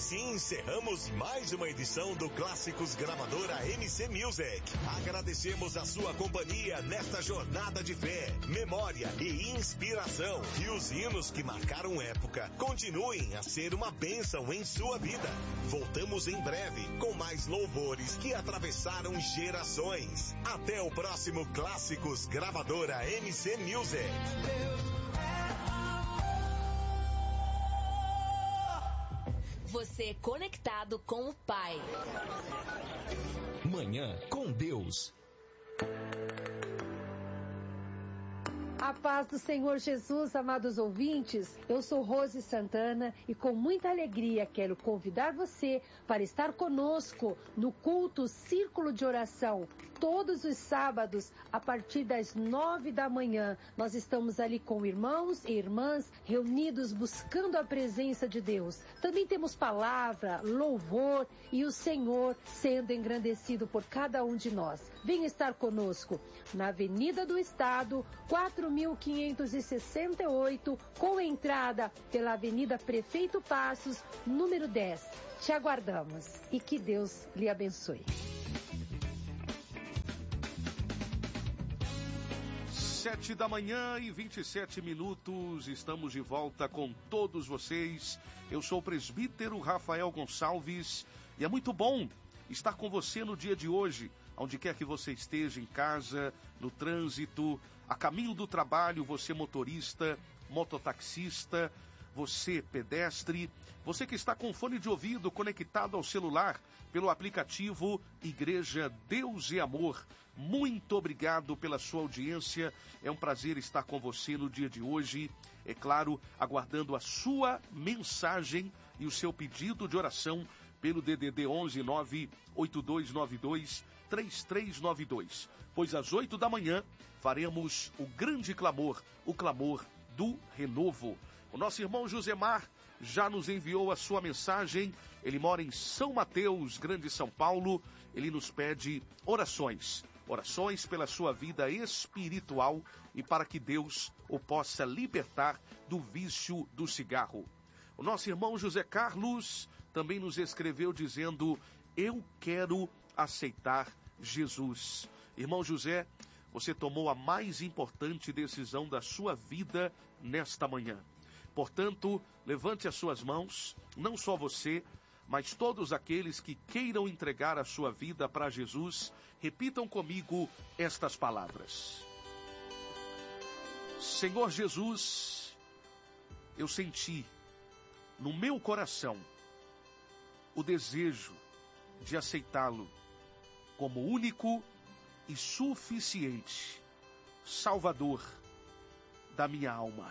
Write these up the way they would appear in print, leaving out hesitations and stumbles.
assim encerramos mais uma edição do Clássicos Gravadora MC Music. Agradecemos a sua companhia nesta jornada de fé, memória e inspiração. E os hinos que marcaram época continuem a ser uma bênção em sua vida. Voltamos em breve com mais louvores que atravessaram gerações. Até o próximo Clássicos Gravadora MC Music. Você conectado com o Pai. Manhã com Deus. A paz do Senhor Jesus, amados ouvintes, eu sou Rose Santana e com muita alegria quero convidar você para estar conosco no culto Círculo de Oração, todos os sábados, a partir das 9 da manhã. Nós estamos ali com irmãos e irmãs reunidos buscando a presença de Deus. Também temos palavra, louvor e o Senhor sendo engrandecido por cada um de nós. Venha estar conosco na Avenida do Estado, 4.568, com entrada pela Avenida Prefeito Passos, número 10. Te aguardamos e que Deus lhe abençoe. 7 da manhã e 27 minutos, estamos de volta com todos vocês. Eu sou o presbítero Rafael Gonçalves e é muito bom estar com você no dia de hoje, onde quer que você esteja, em casa, no trânsito, a caminho do trabalho, você motorista, mototaxista, você pedestre, você que está com fone de ouvido conectado ao celular pelo aplicativo Igreja Deus e Amor. Muito obrigado pela sua audiência. É um prazer estar com você no dia de hoje. É claro, aguardando a sua mensagem e o seu pedido de oração pelo DDD 11 98292 3392. Pois às 8 da manhã faremos o grande clamor, o clamor do renovo. O nosso irmão Josemar já nos enviou a sua mensagem. Ele mora em São Mateus, Grande São Paulo. Ele nos pede orações. Orações pela sua vida espiritual e para que Deus o possa libertar do vício do cigarro. O nosso irmão José Carlos também nos escreveu dizendo: eu quero aceitar Jesus. Irmão José, você tomou a mais importante decisão da sua vida nesta manhã. Portanto, levante as suas mãos, não só você, mas todos aqueles que queiram entregar a sua vida para Jesus, repitam comigo estas palavras. Senhor Jesus, eu senti no meu coração o desejo de aceitá-lo como único e suficiente Salvador da minha alma.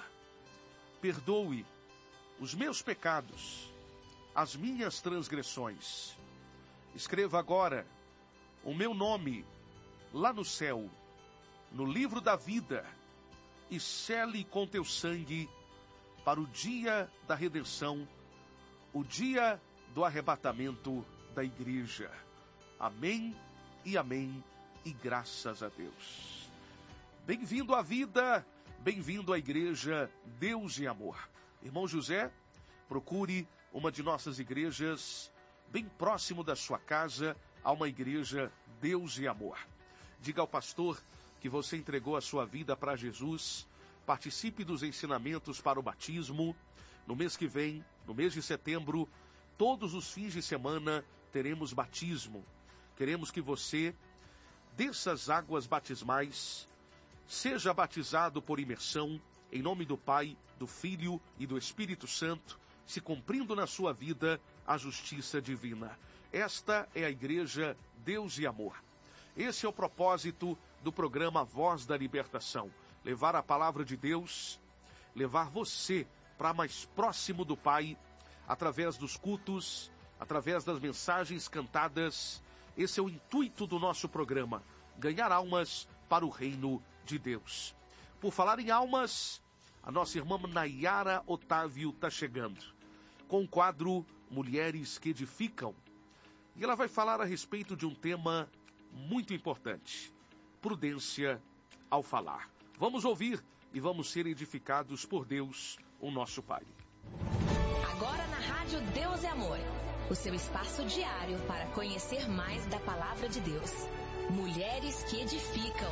Perdoe os meus pecados, as minhas transgressões. Escreva agora o meu nome lá no céu, no livro da vida, e sele com teu sangue para o dia da redenção, o dia do arrebatamento da igreja. Amém e amém, e graças a Deus. Bem-vindo à vida, bem-vindo à igreja Deus e Amor. Irmão José, procure uma de nossas igrejas bem próximo da sua casa, a uma igreja Deus e Amor. Diga ao pastor que você entregou a sua vida para Jesus. Participe dos ensinamentos para o batismo. No mês que vem, no mês de setembro, todos os fins de semana teremos batismo. Queremos que você, dessas águas batismais, seja batizado por imersão, em nome do Pai, do Filho e do Espírito Santo, se cumprindo na sua vida a justiça divina. Esta é a Igreja Deus e Amor. Esse é o propósito do programa Voz da Libertação. Levar a palavra de Deus, levar você para mais próximo do Pai, através dos cultos, através das mensagens cantadas. Esse é o intuito do nosso programa, ganhar almas para o reino de Deus. Por falar em almas, a nossa irmã Nayara Otávio está chegando, com o quadro Mulheres que Edificam. E ela vai falar a respeito de um tema muito importante: prudência ao falar. Vamos ouvir e vamos ser edificados por Deus, o nosso Pai. Agora na Rádio Deus e Amor. o seu espaço diário para conhecer mais da Palavra de Deus. Mulheres que edificam.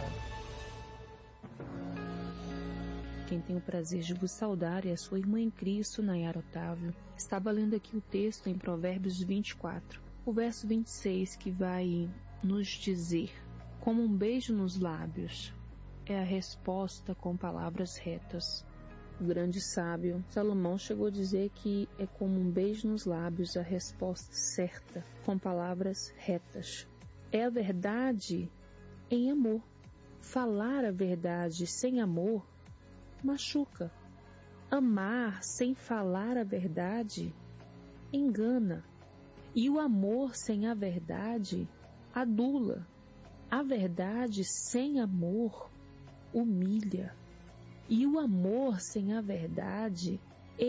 Quem tem o prazer de vos saudar é a sua irmã em Cristo, Nayara Otávio. Estava lendo aqui o texto em Provérbios 24, o verso 26, que vai nos dizer: como um beijo nos lábios é a resposta com palavras retas. O grande sábio Salomão chegou a dizer que é como um beijo nos lábios a resposta certa, com palavras retas. É a verdade em amor. Falar a verdade sem amor machuca. Amar sem falar a verdade engana. E o amor sem a verdade adula. A verdade sem amor humilha. E o amor sem a verdade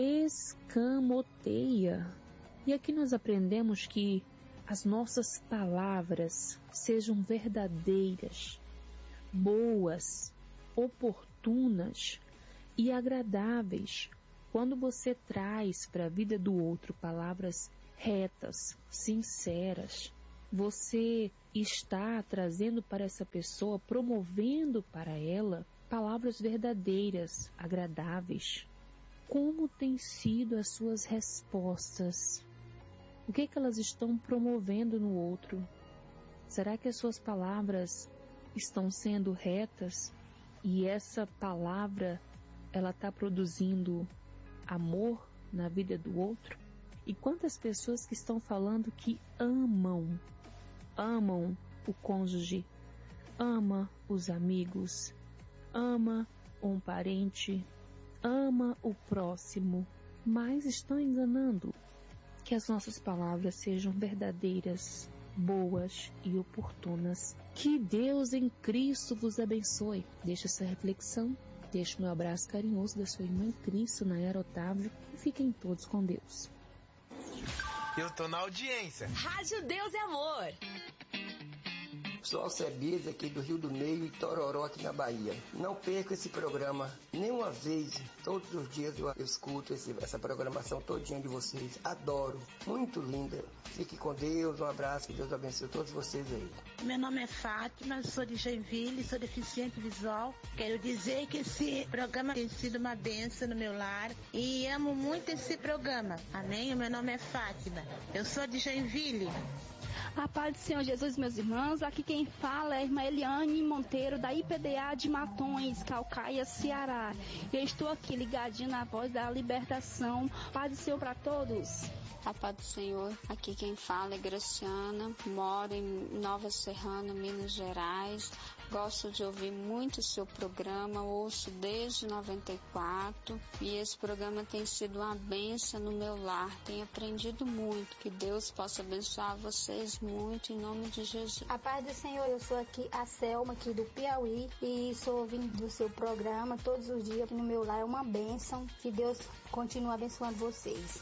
escamoteia. E aqui nós aprendemos que as nossas palavras sejam verdadeiras, boas, oportunas e agradáveis. Quando você traz para a vida do outro palavras retas, sinceras, você está trazendo para essa pessoa, promovendo para ela palavras verdadeiras, agradáveis. Como têm sido as suas respostas? O que elas estão promovendo no outro? Será que as suas palavras estão sendo retas e essa palavra ela está produzindo amor na vida do outro? E quantas pessoas que estão falando que amam o cônjuge, ama os amigos, ama um parente, ama o próximo, mas estão enganando. Que as nossas palavras sejam verdadeiras, boas e oportunas. Que Deus em Cristo vos abençoe. Deixa essa reflexão, deixa o meu abraço carinhoso da sua irmã em Cristo, Nayara Otávio, e fiquem todos com Deus. Eu tô na audiência. Rádio Deus é Amor. Sou Alcebiades aqui do Rio do Meio e Tororó aqui na Bahia. Não perco esse programa nenhuma vez. Todos os dias eu escuto essa programação todinha de vocês. Adoro. Muito linda. Fique com Deus. Um abraço. Que Deus abençoe todos vocês aí. Meu nome é Fátima, sou de Joinville, sou deficiente visual. Quero dizer que esse programa tem sido uma bênção no meu lar e amo muito esse programa. Amém? O meu nome é Fátima. Eu sou de Joinville. A paz do Senhor Jesus, meus irmãos. Aqui quem fala é a irmã Eliane Monteiro, da IPDA de Matões, Calcaia, Ceará. Eu estou aqui ligadinho na voz da libertação. Paz do Senhor para todos. A paz do Senhor. Aqui quem fala é Graciana, moro em Nova Serrana, Minas Gerais. Gosto de ouvir muito o seu programa, ouço desde 94 e esse programa tem sido uma bênção no meu lar. Tenho aprendido muito. Que Deus possa abençoar vocês muito em nome de Jesus. A paz do Senhor, eu sou aqui a Selma, aqui do Piauí, e sou ouvindo do seu programa todos os dias aqui no meu lar. É uma bênção. Que Deus continue abençoando vocês.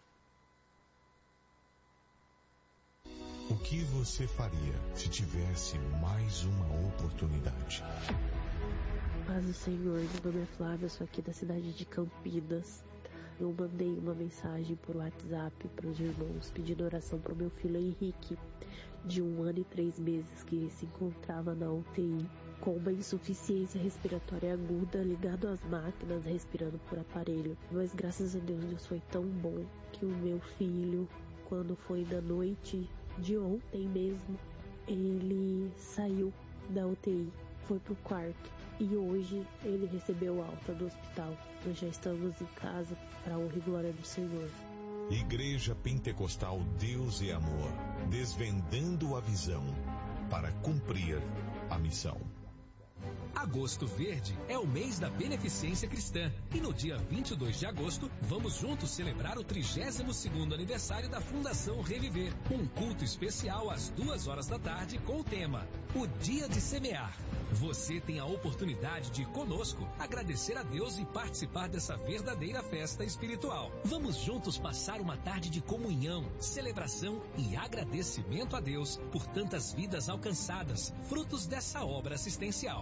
O que você faria se tivesse mais uma oportunidade? Paz do Senhor, meu nome é Flávia, sou aqui da cidade de Campinas. Eu mandei uma mensagem por WhatsApp para os irmãos pedindo oração para o meu filho Henrique, de 1 ano e 3 meses, que se encontrava na UTI com uma insuficiência respiratória aguda, ligado às máquinas, respirando por aparelho. Mas graças a Deus, Deus foi tão bom que o meu filho, quando foi na noite de ontem mesmo, ele saiu da UTI, foi pro quarto e hoje ele recebeu alta do hospital. Nós já estamos em casa para a honra e glória do Senhor. Igreja Pentecostal Deus e Amor, desvendando a visão para cumprir a missão. Agosto Verde é o mês da beneficência cristã e no dia 22 de agosto vamos juntos celebrar o 32º aniversário da Fundação Reviver. Um culto especial às 2 da tarde com o tema O Dia de Semear. Você tem a oportunidade de conosco agradecer a Deus e participar dessa verdadeira festa espiritual. Vamos juntos passar uma tarde de comunhão, celebração e agradecimento a Deus por tantas vidas alcançadas, frutos dessa obra assistencial.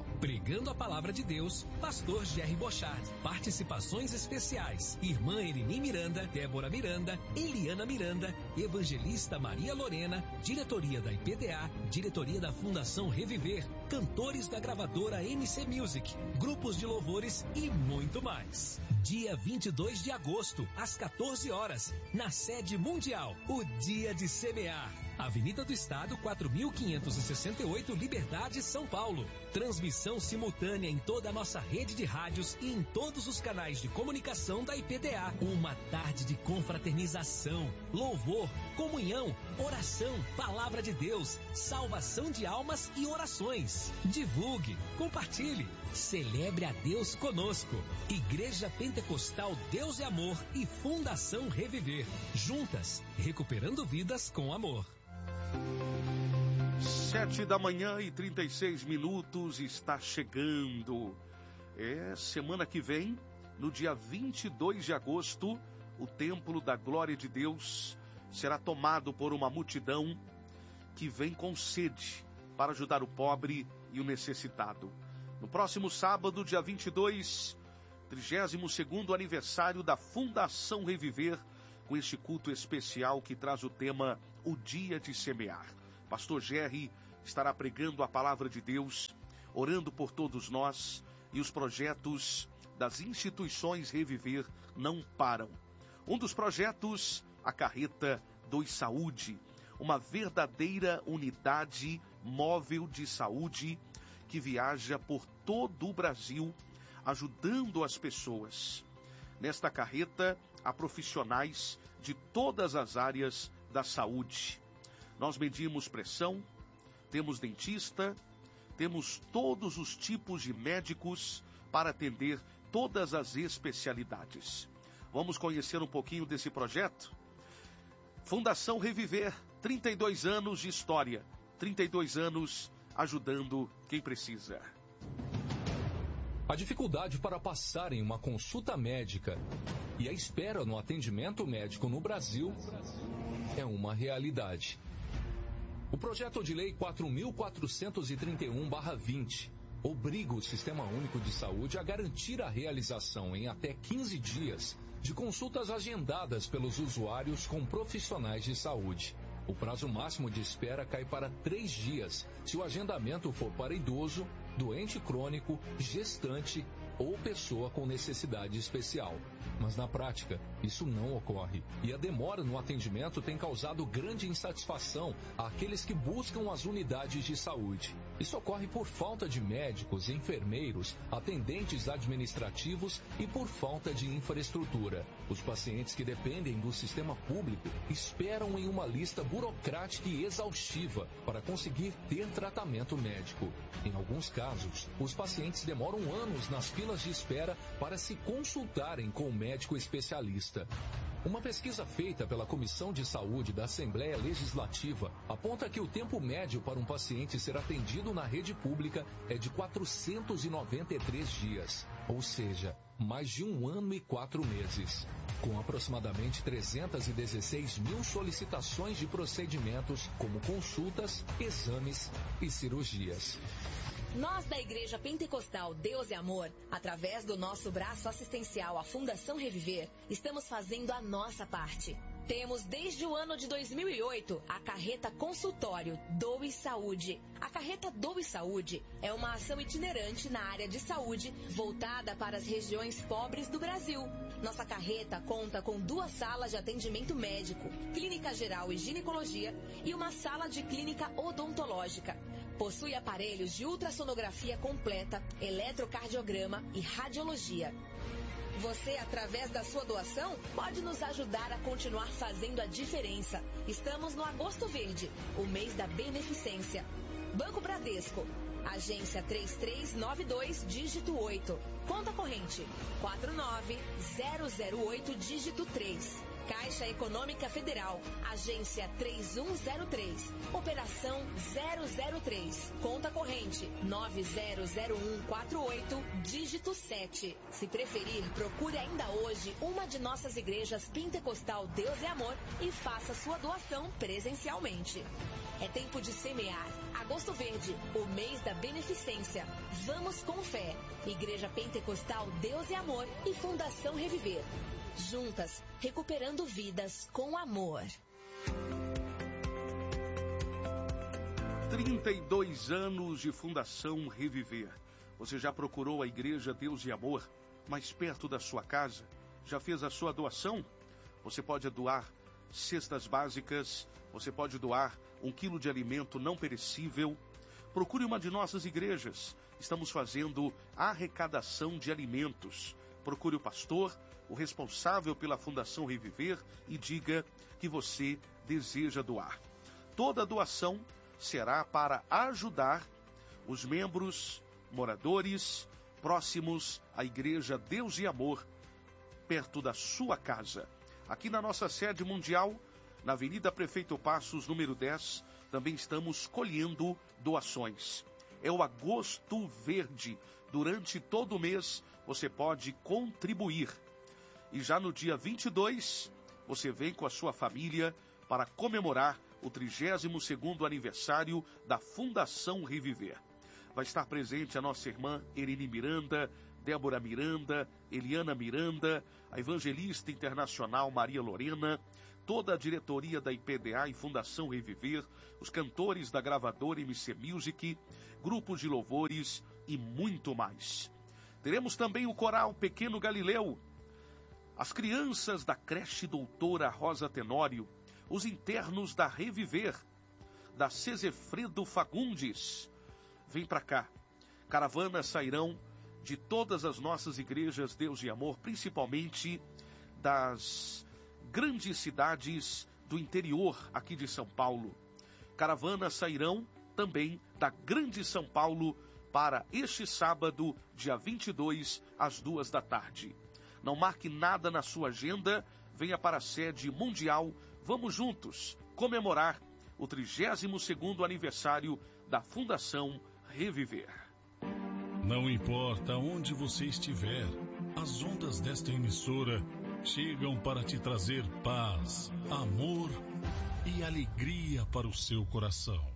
Pregando a Palavra de Deus, Pastor Jerry Bochard. Participações especiais: Irmã Erini Miranda, Débora Miranda, Eliana Miranda, Evangelista Maria Lorena, diretoria da IPDA, diretoria da Fundação Reviver, cantores da gravadora MC Music, grupos de louvores e muito mais. Dia 22 de agosto, às 14 horas, na sede mundial, o Dia de Semear. Avenida do Estado, 4.568, Liberdade, São Paulo. Transmissão simultânea em toda a nossa rede de rádios e em todos os canais de comunicação da IPDA. Uma tarde de confraternização, louvor, comunhão, oração, palavra de Deus, salvação de almas e orações. Divulgue, compartilhe, celebre a Deus conosco. Igreja Pentecostal Deus é Amor e Fundação Reviver. Juntas, recuperando vidas com amor. 7h36, está chegando. Semana que vem, no dia 22 de agosto, o Templo da Glória de Deus será tomado por uma multidão que vem com sede para ajudar o pobre e o necessitado. No próximo sábado, dia 22, 32º aniversário da Fundação Reviver, com este culto especial que traz o tema O Dia de Semear. Pastor Jerry estará pregando a palavra de Deus, orando por todos nós, e os projetos das instituições Reviver não param. Um dos projetos, a Carreta dos Saúde, uma verdadeira unidade móvel de saúde que viaja por todo o Brasil, ajudando as pessoas. Nesta carreta, há profissionais de todas as áreas da saúde. Nós medimos pressão, temos dentista, temos todos os tipos de médicos para atender todas as especialidades. Vamos conhecer um pouquinho desse projeto? Fundação Reviver, 32 anos de história, 32 anos ajudando quem precisa. A dificuldade para passar em uma consulta médica e a espera no atendimento médico no Brasil é uma realidade. O projeto de lei 4.431/20 obriga o Sistema Único de Saúde a garantir a realização em até 15 dias de consultas agendadas pelos usuários com profissionais de saúde. O prazo máximo de espera cai para 3 dias se o agendamento for para idoso, doente crônico, gestante ou pessoa com necessidade especial. Mas na prática, isso não ocorre. E a demora no atendimento tem causado grande insatisfação àqueles que buscam as unidades de saúde. Isso ocorre por falta de médicos, enfermeiros, atendentes administrativos e por falta de infraestrutura. Os pacientes que dependem do sistema público esperam em uma lista burocrática e exaustiva para conseguir ter tratamento médico. Em alguns casos, os pacientes demoram anos nas filas de espera para se consultarem com o médico especialista. Uma pesquisa feita pela Comissão de Saúde da Assembleia Legislativa aponta que o tempo médio para um paciente ser atendido na rede pública é de 493 dias, ou seja, mais de 1 ano e 4 meses. Com aproximadamente 316 mil solicitações de procedimentos, como consultas, exames e cirurgias. Nós da Igreja Pentecostal Deus é Amor, através do nosso braço assistencial, a Fundação Reviver, estamos fazendo a nossa parte. Temos desde o ano de 2008 a Carreta Consultório Doe Saúde. A Carreta Doe Saúde é uma ação itinerante na área de saúde voltada para as regiões pobres do Brasil. Nossa carreta conta com 2 salas de atendimento médico, clínica geral e ginecologia e uma sala de clínica odontológica. Possui aparelhos de ultrassonografia completa, eletrocardiograma e radiologia. Você, através da sua doação, pode nos ajudar a continuar fazendo a diferença. Estamos no Agosto Verde, o mês da beneficência. Banco Bradesco, agência 3392, dígito 8. Conta corrente, 49008, dígito 3. Caixa Econômica Federal, agência 3103, operação 003, conta corrente 900148, dígito 7. Se preferir, procure ainda hoje uma de nossas igrejas Pentecostal Deus e Amor e faça sua doação presencialmente. É tempo de semear. Agosto Verde, o mês da beneficência. Vamos com fé. Igreja Pentecostal Deus e Amor e Fundação Reviver. Juntas, recuperando vidas com amor. 32 anos de Fundação Reviver. Você já procurou a Igreja Deus e Amor mais perto da sua casa? Já fez a sua doação? Você pode doar cestas básicas, você pode doar 1 quilo de alimento não perecível. Procure uma de nossas igrejas. Estamos fazendo arrecadação de alimentos. Procure o pastor, o responsável pela Fundação Reviver e diga que você deseja doar. Toda doação será para ajudar os membros, moradores, próximos à Igreja Deus e Amor, perto da sua casa. Aqui na nossa sede mundial, na Avenida Prefeito Passos, número 10, também estamos colhendo doações. É o Agosto Verde. Durante todo o mês, você pode contribuir. E já no dia 22, você vem com a sua família para comemorar o 32º aniversário da Fundação Reviver. Vai estar presente a nossa irmã Erine Miranda, Débora Miranda, Eliana Miranda, a evangelista internacional Maria Lorena, toda a diretoria da IPDA e Fundação Reviver, os cantores da gravadora MC Music, grupos de louvores e muito mais. Teremos também o coral Pequeno Galileu, as crianças da creche Doutora Rosa Tenório, os internos da Reviver, da Cesefredo Fagundes. Vem para cá. Caravanas sairão de todas as nossas igrejas Deus e Amor, principalmente das grandes cidades do interior aqui de São Paulo. Caravanas sairão também da Grande São Paulo para este sábado, dia 22, às 2 da tarde. Não marque nada na sua agenda, venha para a sede mundial. Vamos juntos comemorar o 32º aniversário da Fundação Reviver. Não importa onde você estiver, as ondas desta emissora chegam para te trazer paz, amor e alegria para o seu coração.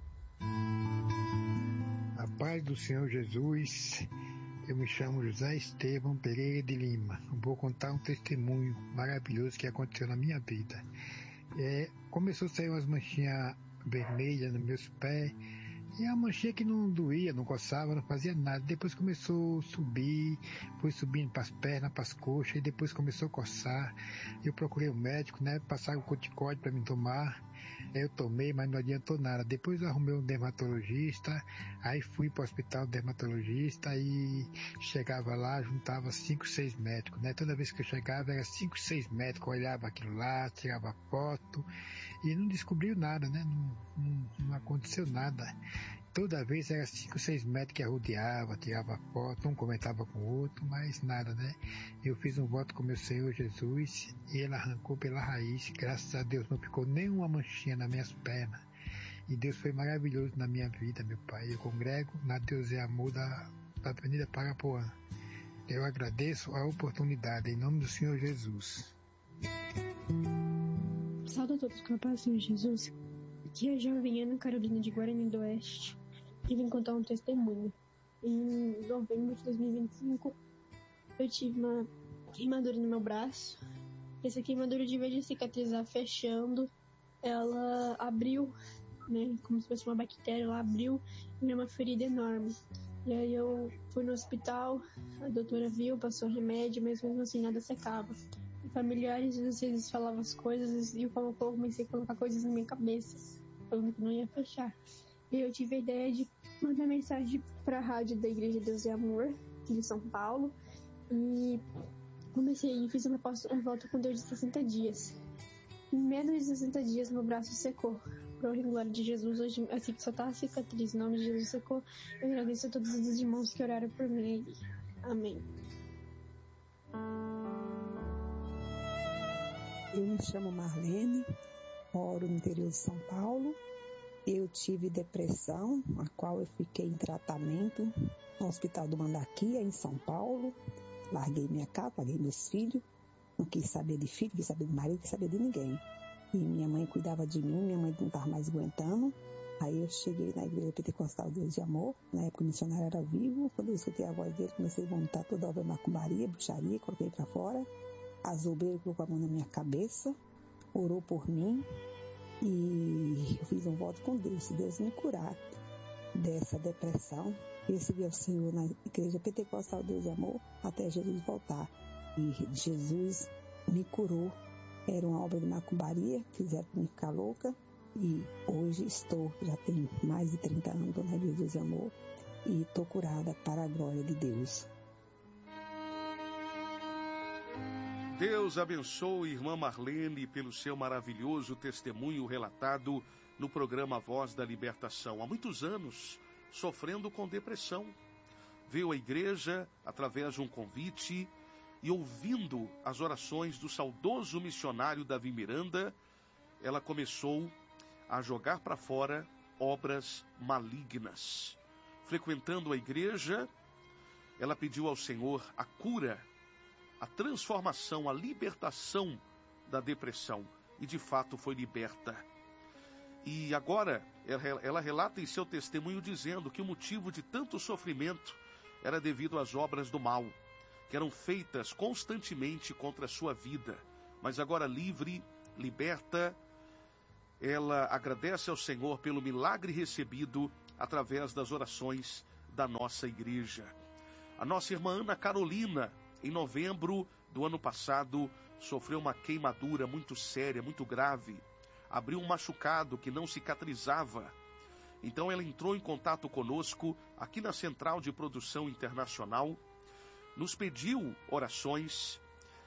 A paz do Senhor Jesus. Eu me chamo José Estevão Pereira de Lima. Vou contar um testemunho maravilhoso que aconteceu na minha vida. Começou a sair umas manchinhas vermelhas nos meus pés. E a manchinha que não doía, não coçava, não fazia nada. Depois começou a subir, foi subindo para as pernas, para as coxas, e depois começou a coçar. Eu procurei o médico, né? Passaram o corticóide para me tomar. Eu tomei, mas não adiantou nada. Depois eu arrumei um dermatologista, aí fui para o hospital dermatologista e chegava lá, juntava 5, 6 médicos, né? Toda vez que eu chegava era 5, 6 médicos, olhava aquilo lá, tirava foto e não descobriu nada, né? Não aconteceu nada. Toda vez era 5, 6 médicos que arrodeava, tirava foto, um comentava com o outro, mas nada, né? Eu fiz um voto com meu Senhor Jesus e ele arrancou pela raiz. Graças a Deus não ficou nenhuma manchinha nas minhas pernas. E Deus foi maravilhoso na minha vida, meu Pai. Eu congrego na Deus e Amor da Avenida Parapuã. Eu agradeço a oportunidade, em nome do Senhor Jesus. Salve a todos com a paz do Senhor Jesus. Aqui é a jovem Ana Carolina de Guarani do Oeste. E vim contar um testemunho. Em novembro de 2025, eu tive uma queimadura no meu braço. Essa queimadura, de vez de cicatrizar fechando, ela abriu, né, como se fosse uma bactéria, ela abriu e era uma ferida enorme. E aí eu fui no hospital, a doutora viu, passou remédio, mas mesmo assim nada secava. E familiares, às vezes falavam as coisas e eu comecei a colocar coisas na minha cabeça, falando que não ia fechar. E eu tive a ideia de mandar mensagem para a rádio da Igreja Deus e Amor, de São Paulo, e fiz uma volta com Deus de 60 dias. Em menos de 60 dias, meu braço secou. Por honra e glória de Jesus, hoje, assim que só tá a cicatriz, em nome de Jesus secou. Eu agradeço a todos os irmãos que oraram por mim. Amém. Eu me chamo Marlene, moro no interior de São Paulo. Eu tive depressão, a qual eu fiquei em tratamento no Hospital do Mandaquia, em São Paulo. Larguei minha casa, larguei meus filhos. Não quis saber de filho, quis saber de marido, quis saber de ninguém. E minha mãe cuidava de mim, minha mãe não estava mais aguentando. Aí eu cheguei na Igreja Pentecostal Deus de Amor. Na época o missionário era vivo. Quando eu escutei a voz dele, comecei a montar toda a obra de macumbaria, bruxaria, coloquei para fora. A Zoubeira colocou a mão na minha cabeça, orou por mim. E eu fiz um voto com Deus. Se Deus me curar dessa depressão, eu segui ao Senhor na Igreja Pentecostal Deus de Amor até Jesus voltar. E Jesus me curou. Era uma obra de macumbaria, fizeram me ficar louca. E hoje já tenho mais de 30 anos na Igreja Deus de Amor e estou curada para a glória de Deus. Deus abençoe irmã Marlene pelo seu maravilhoso testemunho relatado no programa Voz da Libertação. Há muitos anos, sofrendo com depressão, veio à igreja através de um convite e ouvindo as orações do saudoso missionário Davi Miranda, ela começou a jogar para fora obras malignas. Frequentando a igreja, ela pediu ao Senhor a cura, a transformação, a libertação da depressão. E de fato foi liberta. E agora ela relata em seu testemunho dizendo que o motivo de tanto sofrimento era devido às obras do mal, que eram feitas constantemente contra a sua vida. Mas agora livre, liberta, ela agradece ao Senhor pelo milagre recebido através das orações da nossa igreja. A nossa irmã Ana Carolina, em novembro do ano passado, sofreu uma queimadura muito séria, muito grave. Abriu um machucado que não cicatrizava. Então ela entrou em contato conosco aqui na Central de Produção Internacional, nos pediu orações,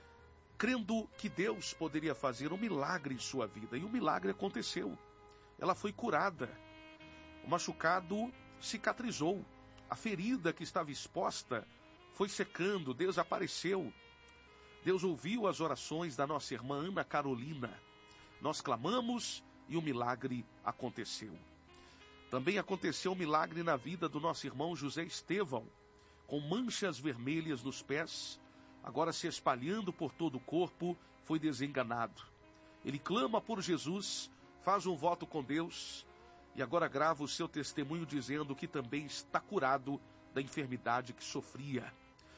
crendo que Deus poderia fazer um milagre em sua vida. E o milagre aconteceu. Ela foi curada. O machucado cicatrizou. A ferida que estava exposta foi secando, desapareceu. Deus ouviu as orações da nossa irmã Ana Carolina. Nós clamamos e o milagre aconteceu. Também aconteceu um milagre na vida do nosso irmão José Estevão, com manchas vermelhas nos pés, agora se espalhando por todo o corpo, foi desenganado. Ele clama por Jesus, faz um voto com Deus e agora grava o seu testemunho dizendo que também está curado da enfermidade que sofria.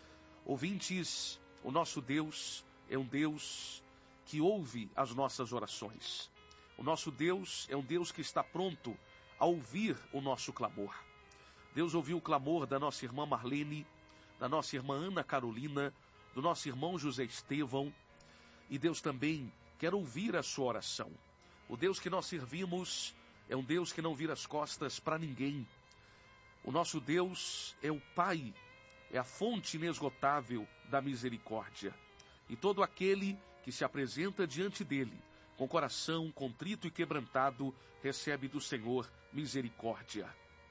Ouvintes, o nosso Deus é um Deus que ouve as nossas orações. O nosso Deus é um Deus que está pronto a ouvir o nosso clamor. Deus ouviu o clamor da nossa irmã Marlene, da nossa irmã Ana Carolina, do nosso irmão José Estevão, e Deus também quer ouvir a sua oração. O Deus que nós servimos é um Deus que não vira as costas para ninguém. O nosso Deus é o Pai, é a fonte inesgotável da misericórdia. E todo aquele que se apresenta diante dele, com coração contrito e quebrantado, recebe do Senhor misericórdia.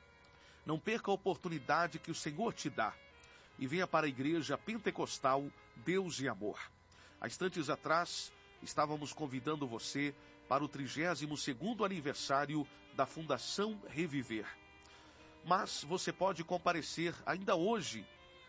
Não perca a oportunidade que o Senhor te dá e venha para a Igreja Pentecostal Deus e Amor. Há instantes atrás, estávamos convidando você para o 32º aniversário da Fundação Reviver. Mas você pode comparecer ainda hoje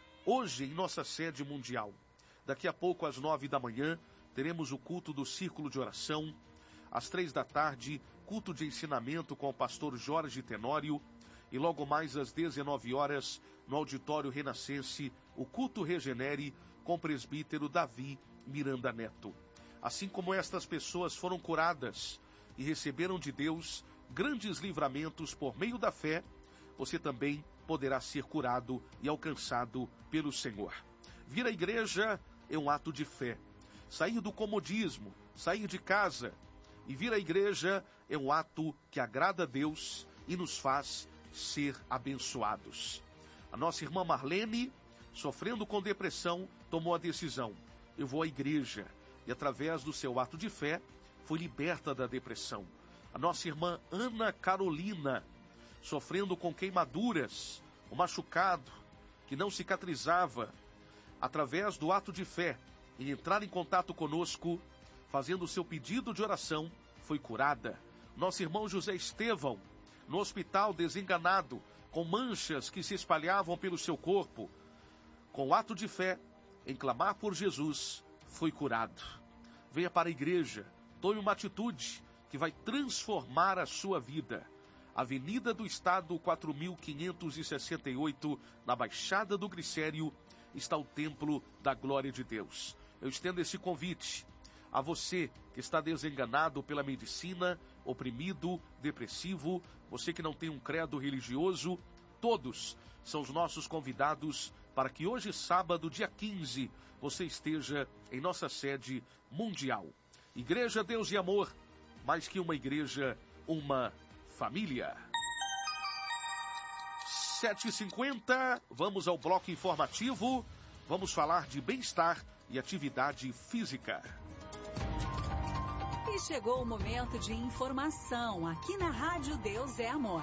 em nossa sede mundial. Daqui a pouco, às 9 da manhã, teremos o culto do Círculo de Oração. Às 3 da tarde, culto de ensinamento com o pastor Jorge Tenório. E logo mais às 19 horas, no Auditório Renascense, o culto Regenere com o presbítero Davi Miranda Neto. Assim como estas pessoas foram curadas e receberam de Deus grandes livramentos por meio da fé, você também poderá ser curado e alcançado pelo Senhor. Vir à igreja é um ato de fé. Sair do comodismo, sair de casa e vir à igreja é um ato que agrada a Deus e nos faz ser abençoados. A nossa irmã Marlene, sofrendo com depressão, tomou a decisão: eu vou à igreja. E através do seu ato de fé, foi liberta da depressão. A nossa irmã Ana Carolina, sofrendo com queimaduras, um machucado que não cicatrizava, através do ato de fé, em entrar em contato conosco, fazendo o seu pedido de oração, foi curada. Nosso irmão José Estevão, no hospital desenganado, com manchas que se espalhavam pelo seu corpo, com o ato de fé, em clamar por Jesus, foi curado. Venha para a igreja, tome uma atitude que vai transformar a sua vida. Avenida do Estado 4568, na Baixada do Glicério, está o Templo da Glória de Deus. Eu estendo esse convite a você que está desenganado pela medicina, oprimido, depressivo, você que não tem um credo religioso, todos são os nossos convidados para que hoje, sábado, dia 15, você esteja em nossa sede mundial. Igreja Deus e Amor, mais que uma igreja, uma família. 7h50, vamos ao bloco informativo. Vamos falar de bem-estar e atividade física. E chegou o momento de informação aqui na Rádio Deus é Amor.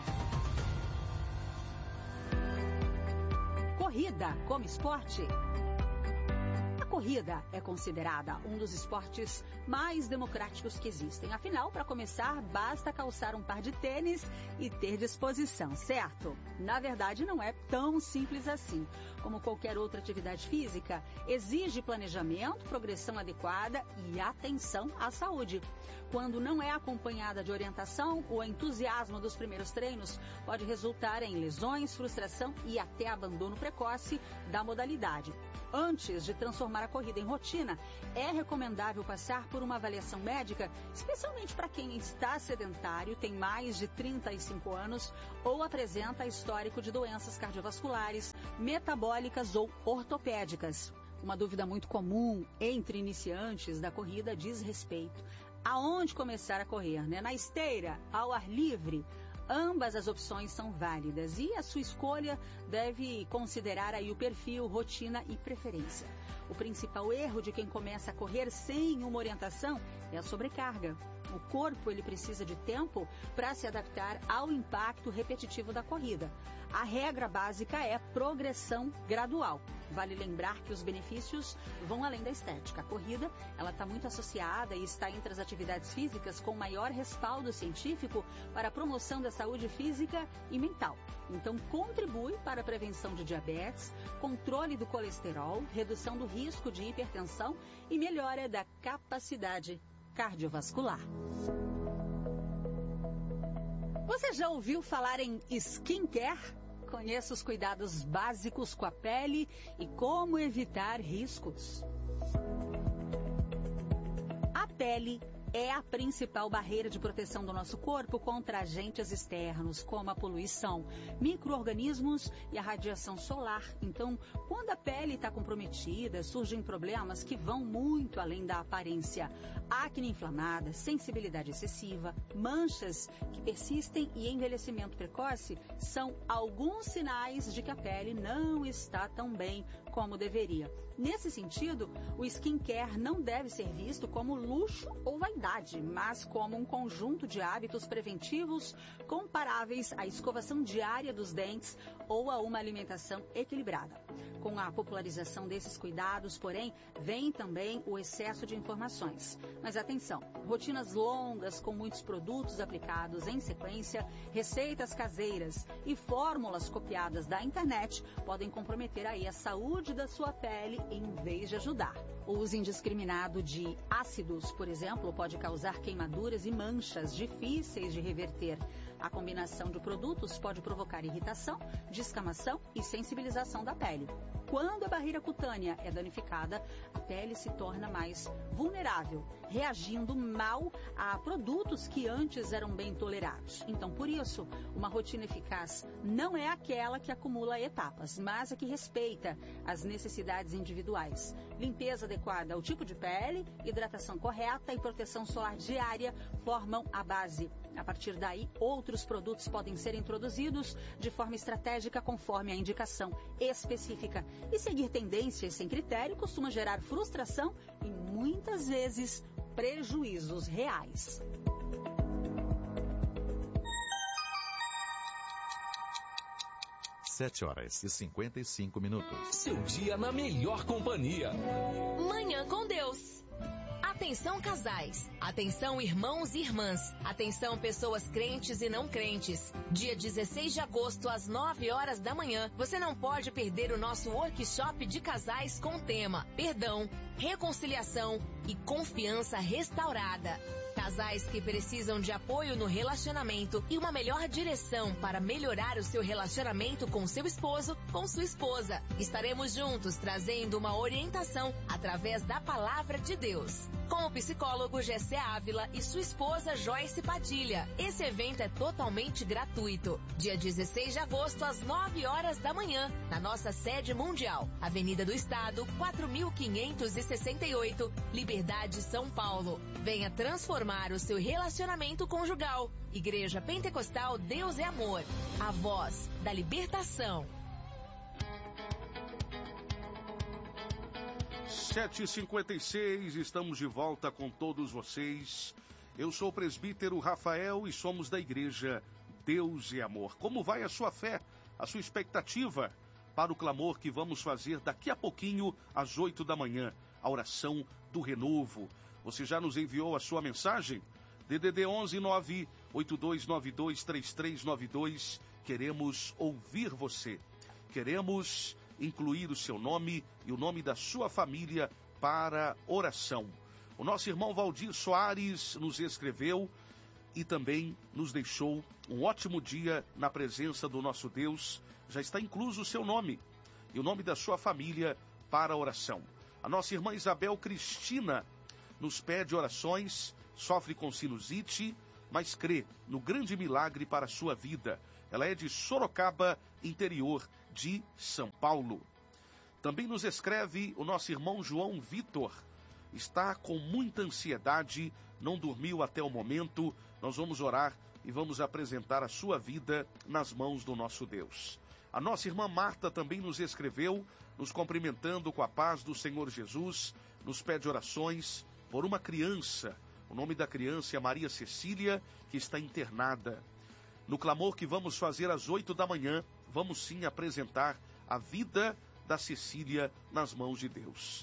Corrida como esporte. A corrida é considerada um dos esportes mais democráticos que existem. Afinal, para começar, basta calçar um par de tênis e ter disposição, certo? Na verdade, não é tão simples assim. Como qualquer outra atividade física, exige planejamento, progressão adequada e atenção à saúde. Quando não é acompanhada de orientação, o entusiasmo dos primeiros treinos pode resultar em lesões, frustração e até abandono precoce da modalidade. Antes de transformar a corrida em rotina, é recomendável passar por uma avaliação médica, especialmente para quem está sedentário, tem mais de 35 anos ou apresenta histórico de doenças cardiovasculares, metabólicas ou ortopédicas. Uma dúvida muito comum entre iniciantes da corrida diz respeito aonde começar a correr, né? Na esteira, ao ar livre? Ambas as opções são válidas e a sua escolha deve considerar aí o perfil, rotina e preferência. O principal erro de quem começa a correr sem uma orientação é a sobrecarga. O corpo ele precisa de tempo para se adaptar ao impacto repetitivo da corrida. A regra básica é progressão gradual. Vale lembrar que os benefícios vão além da estética. A corrida ela está muito associada e está entre as atividades físicas com maior respaldo científico para a promoção da saúde física e mental. Então, contribui para a prevenção de diabetes, controle do colesterol, redução do risco de hipertensão e melhora da capacidade cardiovascular. Você já ouviu falar em skincare? Conheça os cuidados básicos com a pele e como evitar riscos. A pele é a principal barreira de proteção do nosso corpo contra agentes externos, como a poluição, micro-organismos e a radiação solar. Então, quando a pele está comprometida, surgem problemas que vão muito além da aparência. Acne inflamada, sensibilidade excessiva, manchas que persistem e envelhecimento precoce são alguns sinais de que a pele não está tão bem como deveria. Nesse sentido, o skincare não deve ser visto como luxo ou vaidade, mas como um conjunto de hábitos preventivos comparáveis à escovação diária dos dentes ou a uma alimentação equilibrada. Com a popularização desses cuidados, porém, vem também o excesso de informações. Mas atenção, rotinas longas com muitos produtos aplicados em sequência, receitas caseiras e fórmulas copiadas da internet podem comprometer aí a saúde da sua pele em vez de ajudar. O uso indiscriminado de ácidos, por exemplo, pode causar queimaduras e manchas difíceis de reverter. A combinação de produtos pode provocar irritação, descamação e sensibilização da pele. Quando a barreira cutânea é danificada, a pele se torna mais vulnerável, reagindo mal a produtos que antes eram bem tolerados. Então, por isso, uma rotina eficaz não é aquela que acumula etapas, mas a que respeita as necessidades individuais. Limpeza adequada ao tipo de pele, hidratação correta e proteção solar diária formam a base. A partir daí, outros produtos podem ser introduzidos de forma estratégica conforme a indicação específica. E seguir tendências sem critério costuma gerar frustração e muitas vezes prejuízos reais. Sete horas e 55 minutos. Seu dia na melhor companhia. Manhã com Deus. Atenção casais, atenção irmãos e irmãs, atenção pessoas crentes e não crentes. Dia 16 de agosto, às 9 horas da manhã, você não pode perder o nosso workshop de casais com o tema Perdão, Reconciliação e Confiança Restaurada. Casais que precisam de apoio no relacionamento e uma melhor direção para melhorar o seu relacionamento com seu esposo, com sua esposa. Estaremos juntos trazendo uma orientação através da palavra de Deus. Com o psicólogo Gessé Ávila e sua esposa Joyce Padilha. Esse evento é totalmente gratuito. Dia 16 de agosto, às 9 horas da manhã, na nossa sede mundial. Avenida do Estado, 4568, Liberdade, São Paulo. Venha transformar o seu relacionamento conjugal. Igreja Pentecostal Deus é Amor. A voz da libertação. 7h56, estamos de volta com todos vocês. Eu sou o presbítero Rafael e somos da Igreja Deus é Amor. Como vai a sua fé, a sua expectativa para o clamor que vamos fazer daqui a pouquinho, às 8 da manhã, a oração do renovo? Você já nos enviou a sua mensagem? DDD 11 98292 3392. Queremos ouvir você. Queremos incluir o seu nome e o nome da sua família para oração. O nosso irmão Valdir Soares nos escreveu e também nos deixou um ótimo dia na presença do nosso Deus. Já está incluso o seu nome e o nome da sua família para oração. A nossa irmã Isabel Cristina nos pede orações, sofre com sinusite, mas crê no grande milagre para a sua vida. Ela é de Sorocaba, interior de São Paulo. Também nos escreve o nosso irmão João Vitor. Está com muita ansiedade, não dormiu até o momento. Nós vamos orar e vamos apresentar a sua vida nas mãos do nosso Deus. A nossa irmã Marta também nos escreveu, nos cumprimentando com a paz do Senhor Jesus, nos pede orações por uma criança. O nome da criança é Maria Cecília, que está internada. No clamor que vamos fazer às 8 da manhã, vamos sim apresentar a vida da Cecília nas mãos de Deus.